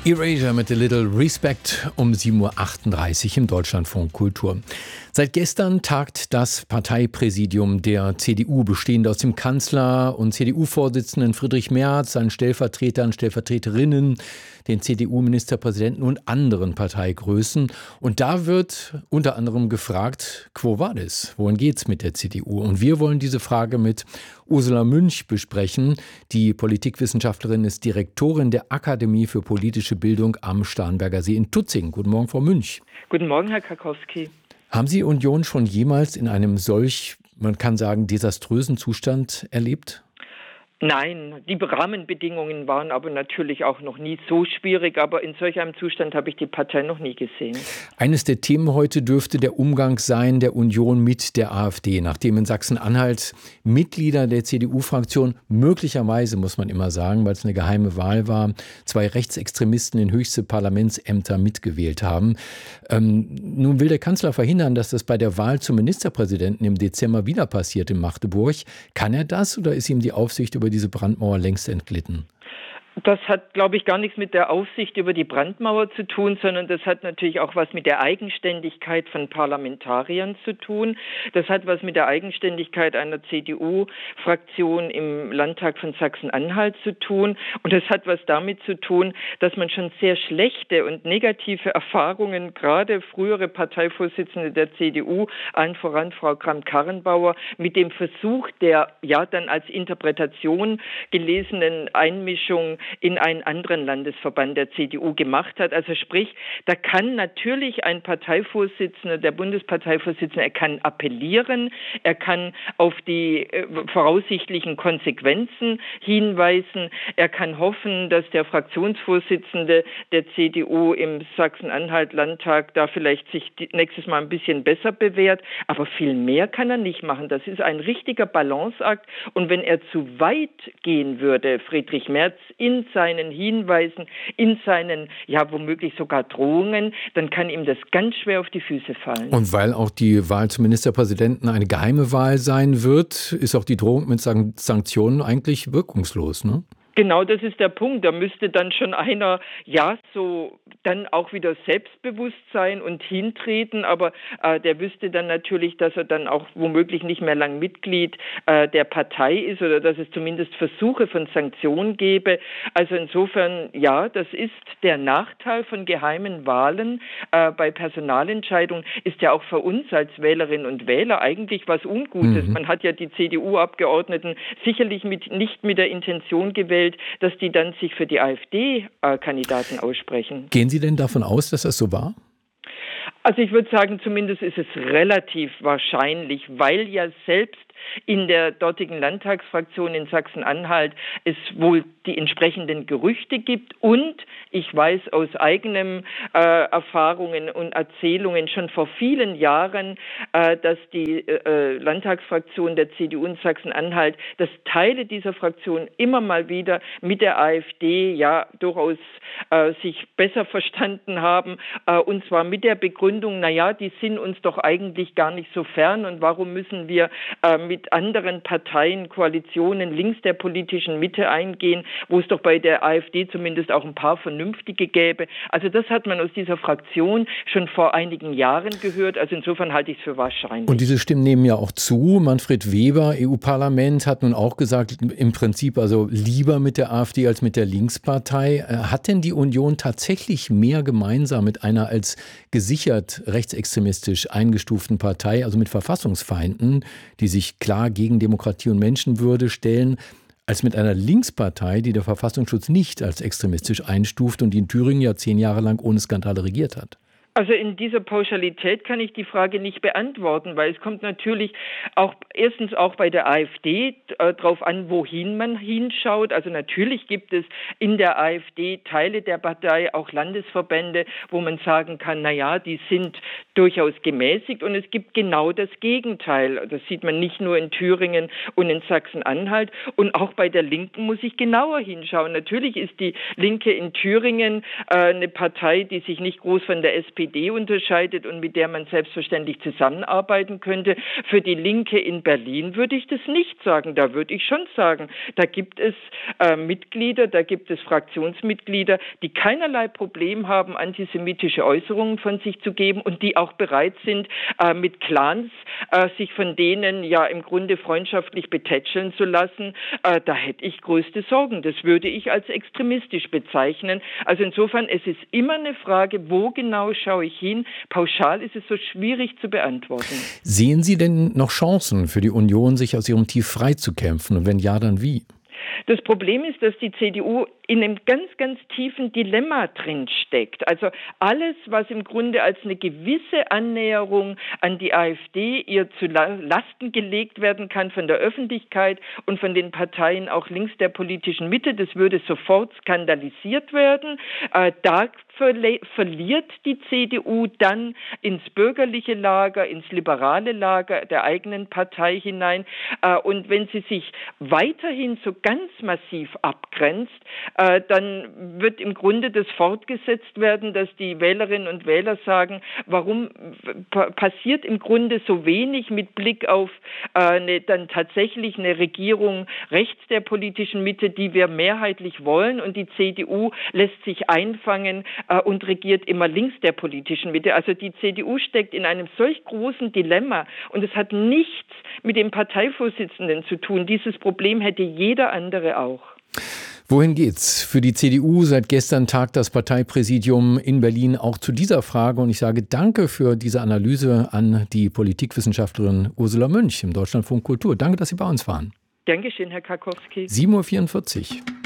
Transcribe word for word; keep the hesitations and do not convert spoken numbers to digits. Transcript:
Erasure mit A Little Respect um sieben Uhr achtunddreißig im Deutschlandfunk Kultur. Seit gestern tagt das Parteipräsidium der C D U, bestehend aus dem Kanzler und C D U-Vorsitzenden Friedrich Merz, seinen Stellvertretern, Stellvertreterinnen, den C D U-Ministerpräsidenten und anderen Parteigrößen. Und da wird unter anderem gefragt, quo vadis? Wohin geht's mit der C D U? Und wir wollen diese Frage mit Ursula Münch besprechen. Die Politikwissenschaftlerin ist Direktorin der Akademie für politische Bildung am Starnberger See in Tutzing. Guten Morgen, Frau Münch. Guten Morgen, Herr Karkowski. Haben Sie Union schon jemals in einem solch, man kann sagen, desaströsen Zustand erlebt? Nein, die Rahmenbedingungen waren aber natürlich auch noch nie so schwierig, aber in solch einem Zustand habe ich die Partei noch nie gesehen. Eines der Themen heute dürfte der Umgang sein der Union mit der AfD, nachdem in Sachsen-Anhalt Mitglieder der C D U-Fraktion möglicherweise, muss man immer sagen, weil es eine geheime Wahl war, zwei Rechtsextremisten in höchste Parlamentsämter mitgewählt haben. Ähm, nun will der Kanzler verhindern, dass das bei der Wahl zum Ministerpräsidenten im Dezember wieder passiert in Magdeburg. Kann er das oder ist ihm die Aufsicht über diese Brandmauer längst entglitten? Das hat, glaube ich, gar nichts mit der Aufsicht über die Brandmauer zu tun, sondern das hat natürlich auch was mit der Eigenständigkeit von Parlamentariern zu tun. Das hat was mit der Eigenständigkeit einer C D U-Fraktion im Landtag von Sachsen-Anhalt zu tun. Und das hat was damit zu tun, dass man schon sehr schlechte und negative Erfahrungen, gerade frühere Parteivorsitzende der C D U, allen voran Frau Kramp-Karrenbauer, mit dem Versuch der ja dann als Interpretation gelesenen Einmischung in einen anderen Landesverband der C D U gemacht hat. Also sprich, da kann natürlich ein Parteivorsitzender, der Bundesparteivorsitzende, er kann appellieren, er kann auf die äh, voraussichtlichen Konsequenzen hinweisen, er kann hoffen, dass der Fraktionsvorsitzende der C D U im Sachsen-Anhalt-Landtag da vielleicht sich nächstes Mal ein bisschen besser bewährt, aber viel mehr kann er nicht machen. Das ist ein richtiger Balanceakt und wenn er zu weit gehen würde, Friedrich Merz, in seinen Hinweisen, in seinen, ja, womöglich sogar Drohungen, dann kann ihm das ganz schwer auf die Füße fallen. Und weil auch die Wahl zum Ministerpräsidenten eine geheime Wahl sein wird, ist auch die Drohung mit Sanktionen eigentlich wirkungslos, ne? Genau, das ist der Punkt. Da müsste dann schon einer, ja, so dann auch wieder selbstbewusst sein und hintreten, aber äh, der wüsste dann natürlich, dass er dann auch womöglich nicht mehr lang Mitglied äh, der Partei ist oder dass es zumindest Versuche von Sanktionen gäbe. Also insofern, ja, das ist der Nachteil von geheimen Wahlen. Äh, bei Personalentscheidungen ist ja auch für uns als Wählerinnen und Wähler eigentlich was Ungutes. Mhm. Man hat ja die C D U-Abgeordneten sicherlich mit, nicht mit der Intention gewählt, dass die dann sich für die AfD-Kandidaten aussprechen. Gehen Sie denn davon aus, dass das so war? Also ich würde sagen, zumindest ist es relativ wahrscheinlich, weil ja selbst in der dortigen Landtagsfraktion in Sachsen-Anhalt es wohl die entsprechenden Gerüchte gibt und ich weiß aus eigenen äh, Erfahrungen und Erzählungen schon vor vielen Jahren, äh, dass die äh, Landtagsfraktion der C D U in Sachsen-Anhalt, dass Teile dieser Fraktion immer mal wieder mit der AfD ja durchaus äh, sich besser verstanden haben äh, und zwar mit der Begründung, naja, die sind uns doch eigentlich gar nicht so fern und warum müssen wir äh, mit anderen Parteien, Koalitionen links der politischen Mitte eingehen, wo es doch bei der AfD zumindest auch ein paar vernünftige gäbe. Also das hat man aus dieser Fraktion schon vor einigen Jahren gehört. Also insofern halte ich es für wahrscheinlich. Und diese Stimmen nehmen ja auch zu. Manfred Weber, E U-Parlament, hat nun auch gesagt, im Prinzip also lieber mit der AfD als mit der Linkspartei. Hat denn die Union tatsächlich mehr gemeinsam mit einer als gesichert rechtsextremistisch eingestuften Partei, also mit Verfassungsfeinden, die sich klar gegen Demokratie und Menschenwürde stellen, als mit einer Linkspartei, die der Verfassungsschutz nicht als extremistisch einstuft und die in Thüringen ja zehn Jahre lang ohne Skandale regiert hat? Also in dieser Pauschalität kann ich die Frage nicht beantworten, weil es kommt natürlich auch erstens auch bei der AfD äh, drauf an, wohin man hinschaut. Also natürlich gibt es in der AfD Teile der Partei, auch Landesverbände, wo man sagen kann, na ja, die sind durchaus gemäßigt und es gibt genau das Gegenteil. Das sieht man nicht nur in Thüringen und in Sachsen-Anhalt und auch bei der Linken muss ich genauer hinschauen. Natürlich ist die Linke in Thüringen äh, eine Partei, die sich nicht groß von der S P D unterscheidet und mit der man selbstverständlich zusammenarbeiten könnte. Für die Linke in Berlin würde ich das nicht sagen. Da würde ich schon sagen, da gibt es äh, Mitglieder, da gibt es Fraktionsmitglieder, die keinerlei Problem haben, antisemitische Äußerungen von sich zu geben und die auch bereit sind, äh, mit Clans äh, sich von denen ja im Grunde freundschaftlich betätscheln zu lassen. Äh, da hätte ich größte Sorgen. Das würde ich als extremistisch bezeichnen. Also insofern, es ist immer eine Frage, wo genau schaue ich hin? Pauschal ist es so schwierig zu beantworten. Sehen Sie denn noch Chancen für die Union, sich aus ihrem Tief freizukämpfen? Und wenn ja, dann wie? Das Problem ist, dass die C D U in einem ganz, ganz tiefen Dilemma drin steckt. Also alles, was im Grunde als eine gewisse Annäherung an die AfD ihr zu Lasten gelegt werden kann von der Öffentlichkeit und von den Parteien auch links der politischen Mitte, das würde sofort skandalisiert werden. Äh, da verliert die C D U dann ins bürgerliche Lager, ins liberale Lager der eigenen Partei hinein. Und wenn sie sich weiterhin so ganz massiv abgrenzt, dann wird im Grunde das fortgesetzt werden, dass die Wählerinnen und Wähler sagen, warum passiert im Grunde so wenig mit Blick auf eine, dann tatsächlich eine Regierung rechts der politischen Mitte, die wir mehrheitlich wollen, und die C D U lässt sich einfangen und regiert immer links der politischen Mitte. Also die C D U steckt in einem solch großen Dilemma und es hat nichts mit dem Parteivorsitzenden zu tun. Dieses Problem hätte jeder andere auch. Wohin geht's für die C D U? Seit gestern tagt das Parteipräsidium in Berlin auch zu dieser Frage und ich sage danke für diese Analyse an die Politikwissenschaftlerin Ursula Münch im Deutschlandfunk Kultur. Danke, dass Sie bei uns waren. Dankeschön, Herr Karkowski. sieben Uhr vierundvierzig.